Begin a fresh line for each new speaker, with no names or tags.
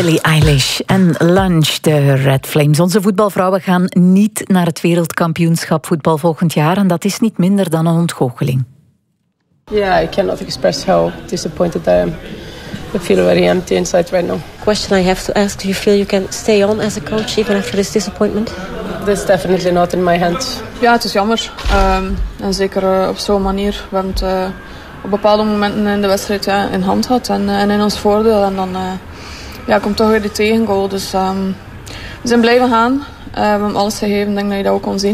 Billie Eilish en Lunch, de Red Flames. Onze voetbalvrouwen gaan niet naar het wereldkampioenschap voetbal volgend jaar. En dat is niet minder dan een ontgoocheling.
Yeah, I cannot express how disappointed I am. I feel very empty inside right now.
Question I have to ask, do you feel you can stay on as a coach even after this disappointment?
That's definitely not in my hands.
Ja, het is jammer. En zeker op zo'n manier. We hebben het op bepaalde momenten in de wedstrijd in hand gehad en in ons voordeel. En dan komt toch weer die tegengoal. Dus we zijn blijven gaan. We hebben alles gegeven, denk dat je dat ook kon zien.